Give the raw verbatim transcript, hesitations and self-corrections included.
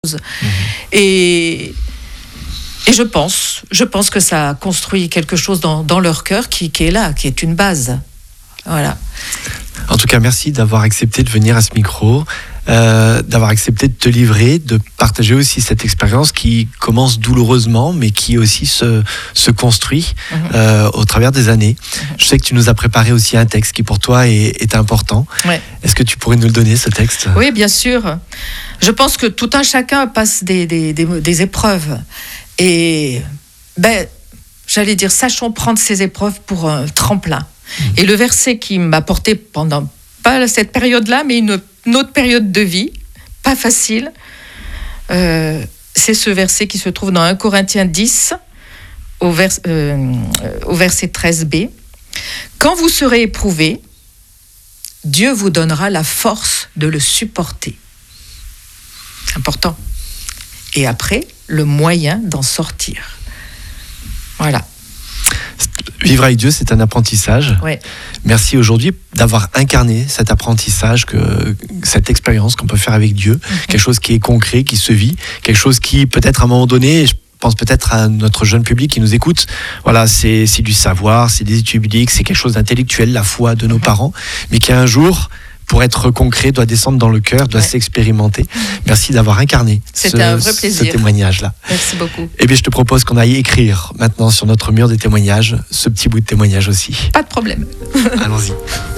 Mmh. Et, et je pense, je pense que ça a construit quelque chose dans, dans leur cœur qui, qui est là, qui est une base. Voilà. En tout cas, merci d'avoir accepté de venir à ce micro, euh, d'avoir accepté de te livrer, de partager aussi cette expérience qui commence douloureusement, mais qui aussi se, se construit mmh. euh, au travers des années. Mmh. Je sais que tu nous as préparé aussi un texte qui pour toi est, est important. Ouais. Est-ce que tu pourrais nous le donner, ce texte ? Oui, bien sûr. Je pense que tout un chacun passe des, des, des, des épreuves. Et, ben, j'allais dire, sachons prendre ces épreuves pour un tremplin. Mmh. Et le verset qui m'a porté pendant, pas cette période-là, mais une, une autre période de vie, pas facile, euh, c'est ce verset qui se trouve dans un Corinthiens dix, au, vers, euh, au verset treize b. « Quand vous serez éprouvés, Dieu vous donnera la force de le supporter. » Important. Et après, le moyen d'en sortir. Voilà. Vivre avec Dieu, c'est un apprentissage. Ouais. Merci aujourd'hui d'avoir incarné cet apprentissage, que, cette expérience qu'on peut faire avec Dieu, mm-hmm. quelque chose qui est concret, qui se vit, quelque chose qui peut-être à un moment donné, je pense peut-être à notre jeune public qui nous écoute, voilà, c'est, c'est du savoir, c'est des études bibliques, c'est quelque chose d'intellectuel, la foi de nos mm-hmm. parents, mais qui un jour, pour être concret, doit descendre dans le cœur, doit ouais. s'expérimenter. Merci d'avoir incarné C'était ce, un vrai plaisir. ce témoignage-là. Merci beaucoup. Eh bien, je te propose qu'on aille écrire maintenant sur notre mur des témoignages, ce petit bout de témoignage aussi. Pas de problème. Allons-y.